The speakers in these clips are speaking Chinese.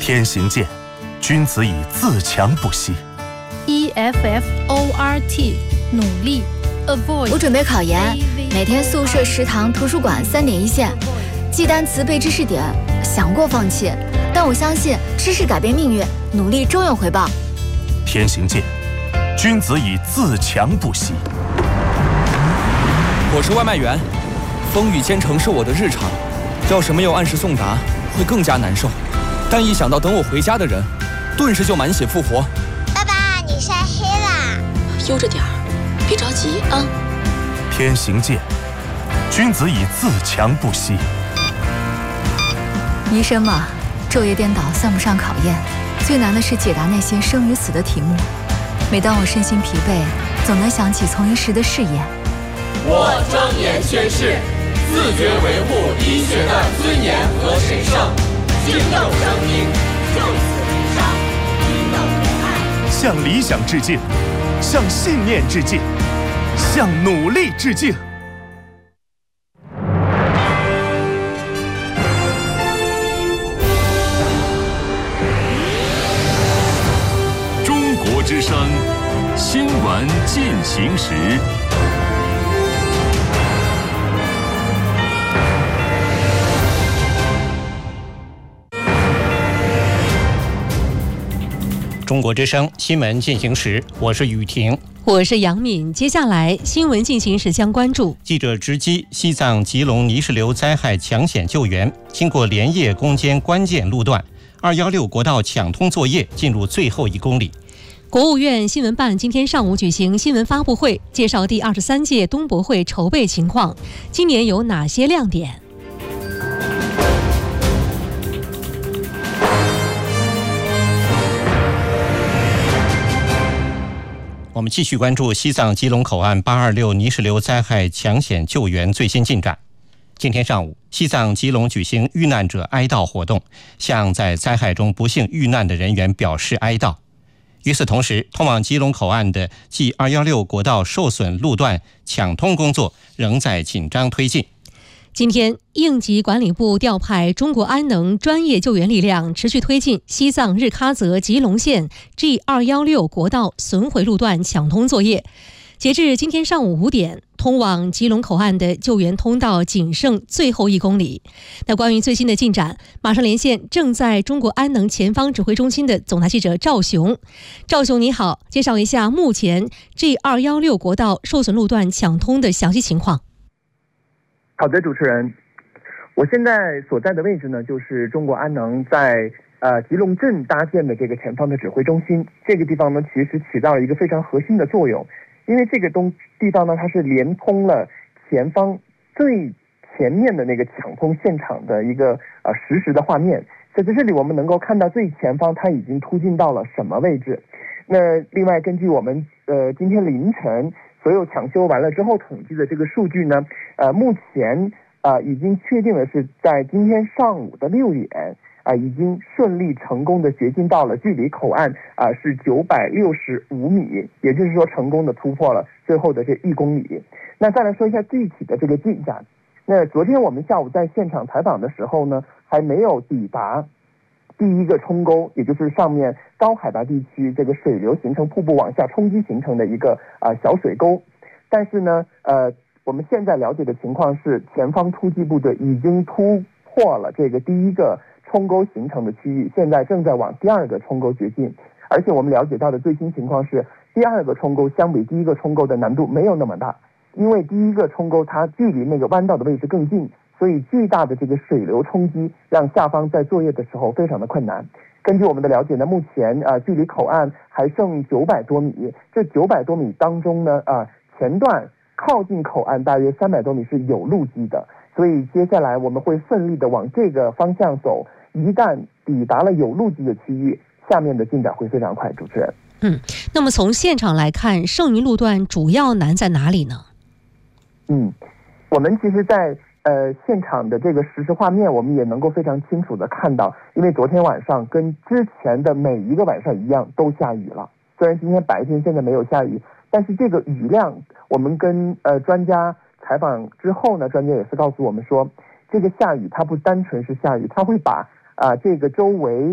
天行健，君子以自强不息。 EFFORT 努力 Avoid。 我准备考研，每天宿舍、食堂、图书馆3点一线，记单词、背知识点，想过放弃，但我相信知识改变命运，努力终有回报。 天行健，君子以自强不息。 我是外卖员，风雨兼程是我的日常，要是没有按时送达，会更加难受。但一想到等我回家的人，顿时就满血复活。 爸爸，你晒黑啦！ 悠着点儿，别着急啊。 天行健，君子以自强不息。 医生嘛，昼夜颠倒算不上考验，最难的是解答那些生与死的题目。每当我身心疲惫，总能想起从医时的誓言。 我庄严宣誓，自觉维护医学的尊严和神圣，敬佑生命，就此无伤，平等仁爱。 向理想致敬，向信念致敬，向努力致敬。 中国之声新闻进行时。 中国之声新闻进行时，我是雨婷， 我是杨敏。接下来新闻进行时将关注记者直击西藏吉隆泥石流灾害抢险救援，经过连夜攻坚关键路段，216国道抢通作业进入最后1公里。 国务院新闻办今天上午举行新闻发布会，介绍第23届东博会筹备情况，今年有哪些亮点？ 我们继续关注西藏吉隆口岸826泥石流灾害抢险救援最新进展。今天上午，西藏吉隆举行遇难者哀悼活动，向在灾害中不幸遇难的人员表示哀悼。与此同时，通往吉隆口岸的 G216 国道受损路段抢通工作仍在紧张推进。 今天，应急管理部调派中国安能专业救援力量，持续推进西藏日喀则吉隆县 G216 国道损毁路段抢通作业。截至今天上午5点，通往吉隆口岸的救援通道仅剩最后1公里。那关于最新的进展，马上连线正在中国安能前方指挥中心的总台记者赵雄。赵雄你好，介绍一下目前 G216 国道受损路段抢通的详细情况。 好的，主持人，我现在所在的位置呢，就是中国安能在吉隆镇搭建的这个前方的指挥中心。这个地方呢，其实起到了一个非常核心的作用，因为这个地方呢，它是连通了前方最前面的那个抢通现场的一个实时的画面。在这里，我们能够看到最前方它已经突进到了什么位置。那另外，根据我们今天凌晨所有抢修完了之后统计的这个数据呢，目前已经确定的是在今天上午的6点已经顺利成功的掘进到了距离口岸是965米，也就是说成功的突破了最后的这1公里。那再来说一下具体的这个进展。那昨天我们下午在现场采访的时候呢，还没有抵达第一个冲沟，也就是上面高海拔地区这个水流形成瀑布往下冲击形成的一个小水沟。但是呢我们现在了解的情况是，前方突击部队已经突破了这个第一个冲沟形成的区域，现在正在往第2个冲沟掘进。而且我们了解到的最新情况是，第2个冲沟相比第1个冲沟的难度没有那么大，因为第1个冲沟它距离那个弯道的位置更近，所以巨大的这个水流冲击让下方在作业的时候非常的困难。根据我们的了解呢，目前距离口岸还剩900多米，这900多米当中呢前段靠近口岸大约300多米是有路基的，所以接下来我们会奋力的往这个方向走。一旦抵达了有路基的区域，下面的进展会非常快。主持人， 那么从现场来看，剩余路段主要难在哪里呢？ 我们其实在现场的这个实时画面，我们也能够非常清楚的看到，因为昨天晚上跟之前的每一个晚上一样都下雨了。虽然今天白天现在没有下雨，但是这个雨量，我们跟专家采访之后呢，专家也是告诉我们说，这个下雨它不单纯是下雨，它会把这个周围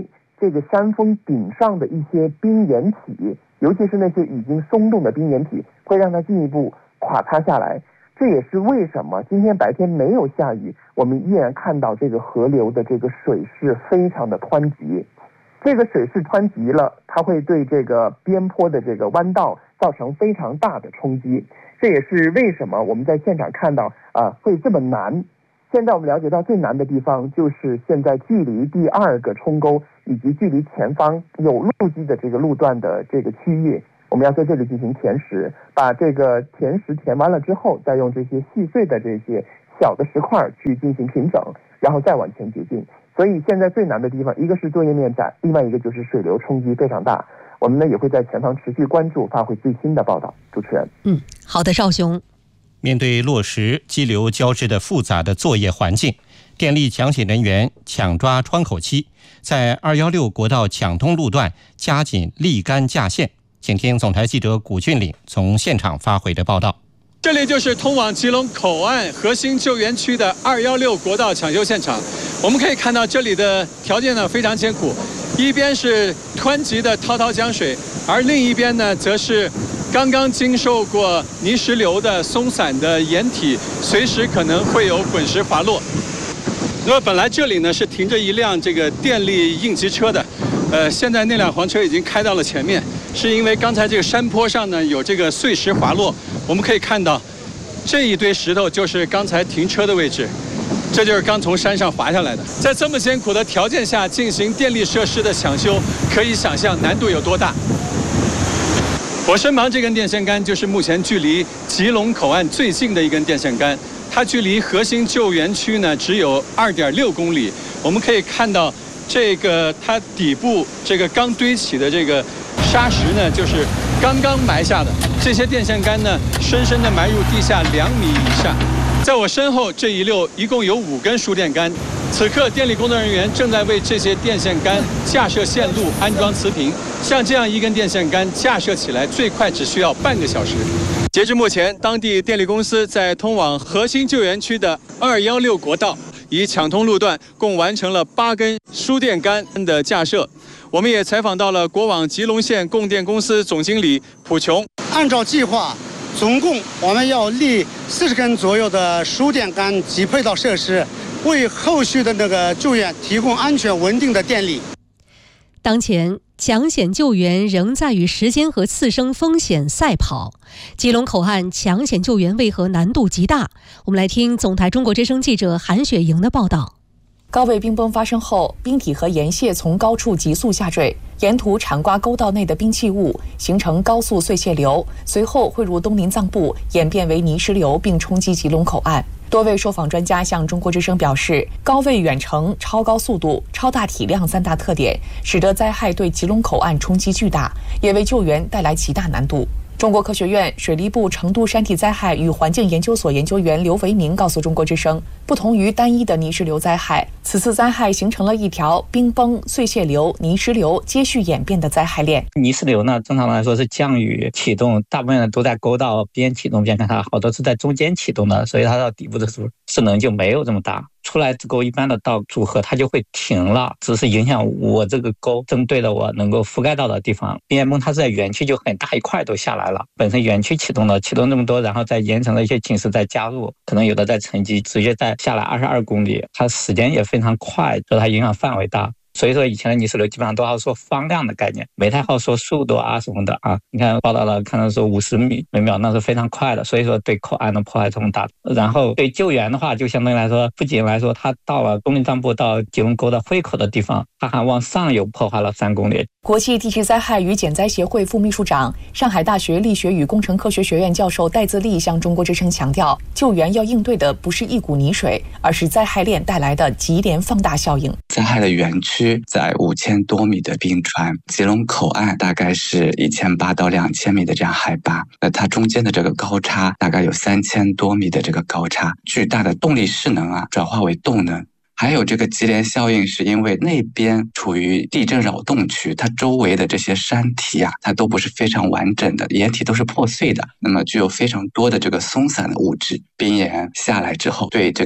这个山峰顶上的一些冰岩体，尤其是那些已经松动的冰岩体，会让它进一步垮塌下来。这也是为什么今天白天没有下雨，我们依然看到这个河流的这个水势非常的湍急。这个水势湍急了，它会对这个边坡的这个弯道造成非常大的冲击。这也是为什么我们在现场看到会这么难。现在我们了解到最难的地方就是现在距离第2个冲沟以及距离前方有路基的这个路段的这个区域，我们要在这里进行填石，把这个填石填完了之后，再用这些细碎的这些小的石块去进行平整，然后再往前掘进。所以现在最难的地方，一个是作业面窄，另外一个就是水流冲击非常大。我们呢也会在前方持续关注，发回最新的报道。主持人， 好的，邵雄。 面对落实激流交织的复杂的作业环境，电力抢险人员抢抓窗口期，在216国道抢通路段加紧立竿架线。请听总台记者古俊岭从现场发回的报道。 这里就是通往吉隆口岸核心救援区的216国道抢修现场。我们可以看到这里的条件呢非常艰苦，一边是湍急的滔滔江水，而另一边呢则是刚刚经受过泥石流的松散的岩体，随时可能会有滚石滑落。那么本来这里呢是停着一辆这个电力应急车的，现在那辆黄车已经开到了前面，是因为刚才这个山坡上呢有这个碎石滑落。我们可以看到这一堆石头就是刚才停车的位置，这就是刚从山上滑下来的。在这么艰苦的条件下进行电力设施的抢修，可以想象难度有多大。我身旁这根电线杆就是目前距离吉隆口岸最近的一根电线杆，它距离核心救援区呢只有2.6公里。我们可以看到这个它底部这个刚堆起的这个沙石呢，就是刚刚埋下的。这些电线杆呢深深地埋入地下2米以下。在我身后这一溜一共有5根输电杆，此刻电力工作人员正在为这些电线杆架设线路、安装磁频。像这样一根电线杆架设起来最快只需要半个小时。截至目前，当地电力公司在通往核心救援区的216国道已抢通路段，共完成了8根输电杆的架设。我们也采访到了国网吉隆县供电公司总经理蒲琼。 按照计划，总共我们要立40根左右的输电杆及配套设施，为后续的那个救援提供安全稳定的电力。 当前抢险救援仍在与时间和次生风险赛跑，吉隆口岸抢险救援为何难度极大？我们来听总台中国之声记者韩雪莹的报道。 高位冰崩发生后，冰体和岩屑从高处急速下坠，沿途铲刮沟道内的冰气雾，形成高速碎屑流，随后汇入东宁藏部，演变为泥石流，并冲击吉隆口岸。多位受访专家向中国之声表示，高位远程、超高速度、超大体量3大特点，使得灾害对吉隆口岸冲击巨大，也为救援带来极大难度。中国科学院水利部成都山体灾害与环境研究所研究员刘维明告诉中国之声，不同于单一的泥石流灾害，此次灾害形成了一条冰崩、碎屑流、泥石流接续演变的灾害链。 泥石流呢，正常来说是降雨启动，大部分都在沟道边启动边看它，好多是在中间启动的，所以它到底部的时候势能就没有这么大。出来之后一般的到组合它就会停了，只是影响我这个沟针对了我能够覆盖到的地方。冰崩它是在园区就很大一块都下来了，本身园区启动这么多，然后再延长了一些侵蚀再加入，可能有的在沉积，直接再下来22公里，它时间也非常快，所以它影响范围大。所以说以前的泥石流基本上都要说方量的概念，没太好说速度啊什么的啊。你看报道了，看到说50米每秒，那是非常快的，所以说对口岸的破坏这么大。然后对救援的话，就相当于来说，不仅来说它到了东宁藏部到吉隆沟的汇口的地方，它还往上游破坏了3公里。 国际地质灾害与减灾协会副秘书长、上海大学力学与工程科学学院教授戴自立向中国之声强调，救援要应对的不是一股泥水，而是灾害链带来的级联放大效应。 灾害的园区在5000多米的冰川，吉隆口岸大概是1800到2000米的这样海拔，那它中间的这个高差大概有3000多米的这个高差，巨大的动力势能啊转化为动能。还有这个级联效应，是因为那边处于地震扰动区，它周围的这些山体啊，它都不是非常完整的，岩体都是破碎的，那么具有非常多的这个松散的物质。冰岩下来之后，对这个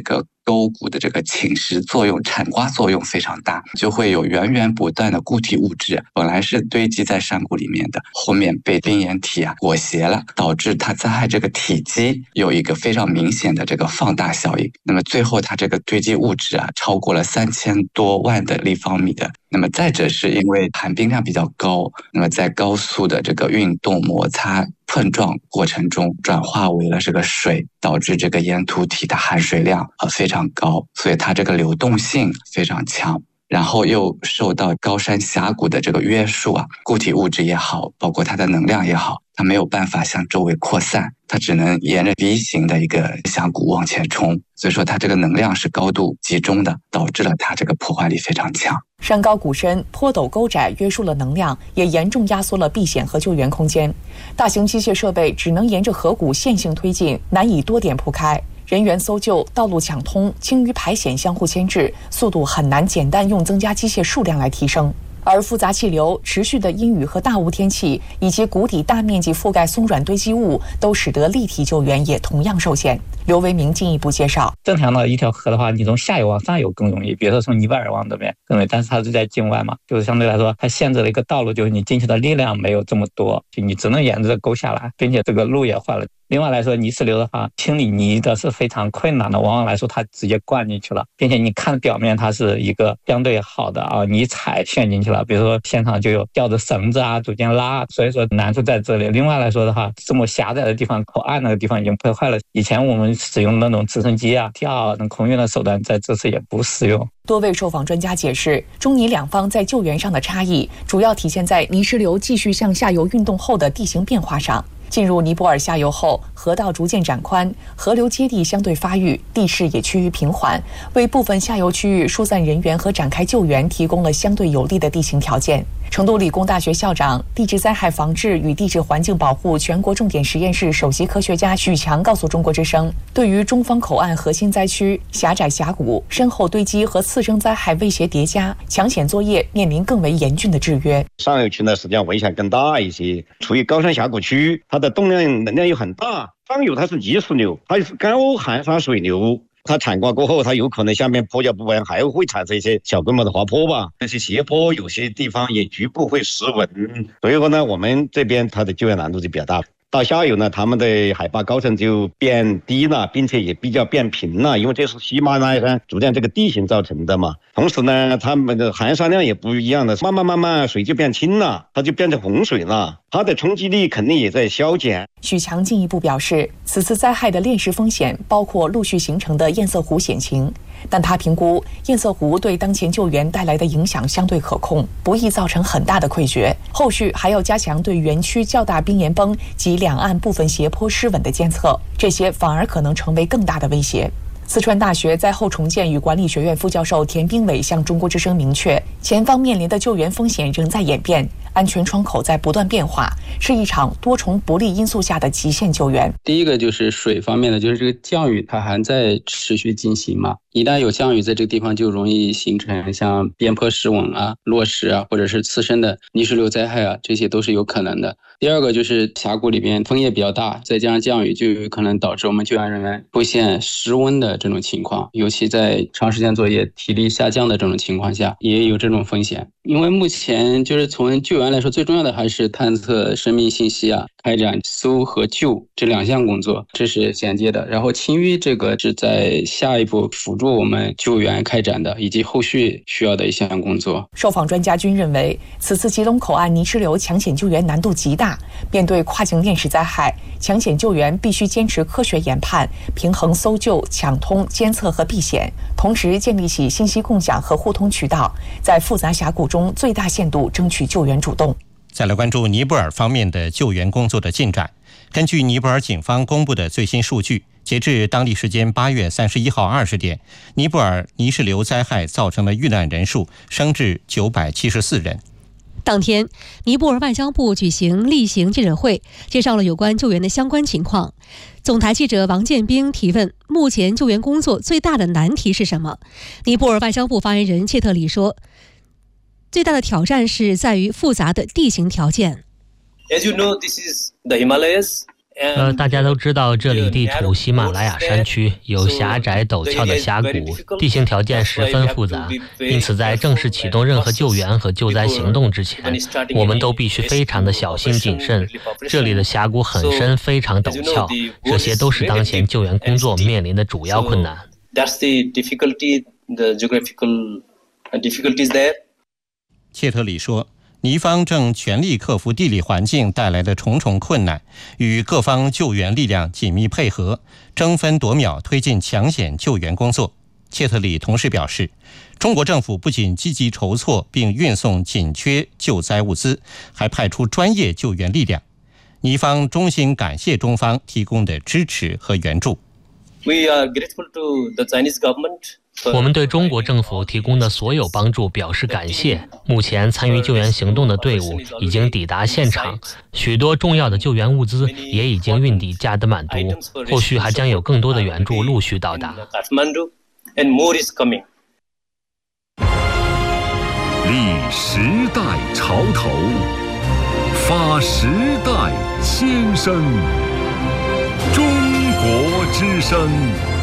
沟谷的这个侵蚀作用、铲刮作用非常大，就会有源源不断的固体物质，本来是堆积在山谷里面的，后面被冰岩体裹挟了，导致它灾害这个体积有一个非常明显的这个放大效应。那么最后它这个堆积物质超过了3000多万的立方米的。那么再者是因为含冰量比较高，那么在高速的这个运动摩擦碰撞过程中转化为了这个水，导致这个岩土体的含水量非常高，所以它这个流动性非常强。然后又受到高山峡谷的这个约束固体物质也好，包括它的能量也好，它没有办法向周围扩散，它只能沿着 V 型的一个峡谷往前冲，所以说它这个能量是高度集中的，导致了它这个破坏力非常强。 山高谷深，坡陡沟窄，约束了能量，也严重压缩了避险和救援空间。大型机械设备只能沿着河谷线性推进，难以多点铺开。人员搜救、道路抢通、清淤排险相互牵制，速度很难简单用增加机械数量来提升。而复杂气流、持续的阴雨和大雾天气，以及谷底大面积覆盖松软堆积物，都使得立体救援也同样受限。刘维明进一步介绍， 正常的一条河的话，你从下游往上游更容易，比如说从尼泊尔往这边更容易，但是它是在境外嘛，就是相对来说它限制了一个道路，就是你进去的力量没有这么多，就你只能沿着沟下来，并且这个路也坏了。另外来说，泥石流的话，清理泥的是非常困难的，往往来说它直接灌进去了，并且你看表面它是一个相对好的你踩陷进去了，比如说现场就有吊着绳子逐渐拉，所以说难处在这里。另外来说的话，这么狭窄的地方，口岸那个地方已经破坏了，以前我们使用那种直升机吊空运的手段，在这次也不适用。 多位受访专家解释，中尼两方在救援上的差异，主要体现在泥石流继续向下游运动后的地形变化上。进入尼泊尔下游后，河道逐渐展宽，河流接地相对发育，地势也趋于平缓，为部分下游区域疏散人员和展开救援提供了相对有利的地形条件。成都理工大学校长、地质灾害防治与地质环境保护全国重点实验室首席科学家许强告诉中国之声，对于中方口岸核心灾区、狭窄峡谷、深厚堆积和次生灾害威胁叠加，抢险作业面临更为严峻的制约。 上游区呢，实际上危险更大一些，处于高山峡谷区，它的动量能量又很大。上游它是急速流，它是高含沙水流，它铲刮过后，它有可能下面坡脚部分还会产生一些小规模的滑坡吧，那些斜坡有些地方也局部会失稳，所以说呢，我们这边它的救援难度就比较大。到下游呢，他们的海拔高层就变低了，并且也比较变平了，因为这是喜马拉雅山逐渐这个地形造成的嘛。同时呢，他们的含沙量也不一样的，慢慢水就变清了，它就变成洪水了，它的冲击力肯定也在消减。 许强进一步表示，此次灾害的链式风险包括陆续形成的堰塞湖险情，但他评估堰塞湖对当前救援带来的影响相对可控，不易造成很大的溃决。后续还要加强对园区较大冰岩崩及两岸部分斜坡失稳的监测，这些反而可能成为更大的威胁。四川大学灾后重建与管理学院副教授田兵伟向中国之声明确，前方面临的救援风险仍在演变，安全窗口在不断变化，是一场多重不利因素下的极限救援。 第一个就是水方面的，就是这个降雨它还在持续进行嘛，一旦有降雨，在这个地方就容易形成像边坡失稳落石或者是次生的泥石流灾害这些都是有可能的。第二个就是峡谷里边风也比较大，再加上降雨，就有可能导致我们救援人员出现失温的这种情况，尤其在长时间作业体力下降的这种情况下，也有这种风险。因为目前就是从救援来说，最重要的还是探测生命信息开展搜和救这两项工作，这是衔接的。然后清淤这个是在下一步辅助我们救援开展的，以及后续需要的一项工作。 受访专家均认为，此次吉隆口岸泥石流抢险救援难度极大，面对跨境链式灾害，抢险救援必须坚持科学研判，平衡搜救、抢通、监测和避险，同时建立起信息共享和互通渠道，在复杂峡谷中最大限度争取救援主动。 再来关注尼泊尔方面的救援工作的进展。根据尼泊尔警方公布的最新数据，截至当地时间8月31号20点，尼泊尔泥石流灾害造成的遇难人数升至974人。 当天，尼泊尔外交部举行例行记者会，介绍了有关救援的相关情况。总台记者王建兵提问：目前救援工作最大的难题是什么？尼泊尔外交部发言人切特里说，最大的挑战是在于复杂的地形条件。 As you know, this is the Himalayas, 大家都知道这里地处喜马拉雅山区，有狭窄陡峭的峡谷，地形条件十分复杂，因此在正式启动任何救援和救灾行动之前，我们都必须非常的小心谨慎。这里的峡谷很深，非常陡峭，这些都是当前救援工作面临的主要困难。 切特里说，尼方正全力克服地理环境带来的重重困难，与各方救援力量紧密配合，争分夺秒推进抢险救援工作。切特里同时表示，中国政府不仅积极筹措并运送紧缺救灾物资，还派出专业救援力量。尼方衷心感谢中方提供的支持和援助。 我们对中国政府提供的所有帮助表示感谢。目前参与救援行动的队伍已经抵达现场，许多重要的救援物资也已经运抵加德满都，后续还将有更多的援助陆续到达。 立时代潮头，发时代先声，中国之声。